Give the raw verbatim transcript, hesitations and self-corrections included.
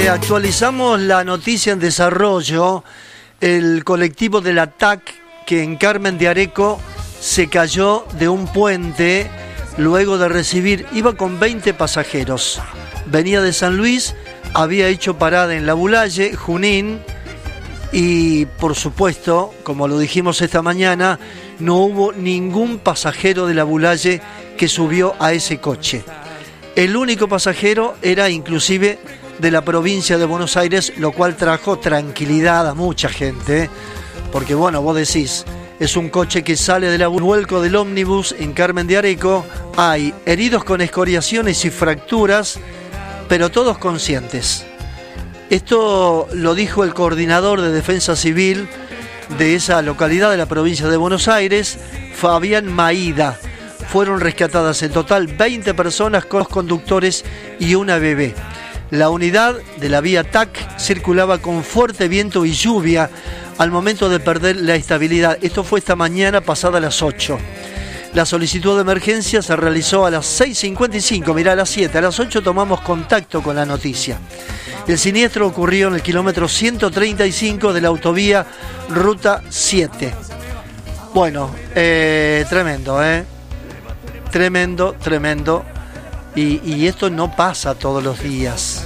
actualizamos la noticia en desarrollo. El colectivo del A T A C, que en Carmen de Areco se cayó de un puente luego de recibir, iba con veinte pasajeros, venía de San Luis, había hecho parada en La Bulalle, Junín, y por supuesto, como lo dijimos esta mañana, no hubo ningún pasajero de La Bulalle que subió a ese coche. El único pasajero era inclusive de la provincia de Buenos Aires, lo cual trajo tranquilidad a mucha gente, ¿eh? Porque bueno, vos decís, es un coche que sale del vuelco del ómnibus en Carmen de Areco, hay heridos con escoriaciones y fracturas, pero todos conscientes. Esto lo dijo el coordinador de Defensa Civil de esa localidad de la provincia de Buenos Aires, Fabián Maída. Fueron rescatadas en total veinte personas con los conductores y una bebé. La unidad de la vía T A C circulaba con fuerte viento y lluvia al momento de perder la estabilidad. Esto fue esta mañana pasada las ocho. La solicitud de emergencia se realizó a las seis cincuenta y cinco, mirá, a las siete. A las ocho tomamos contacto con la noticia. El siniestro ocurrió en el kilómetro ciento treinta y cinco de la autovía Ruta siete. Bueno, eh, tremendo, ¿eh? Tremendo, tremendo. Y, y esto no pasa todos los días.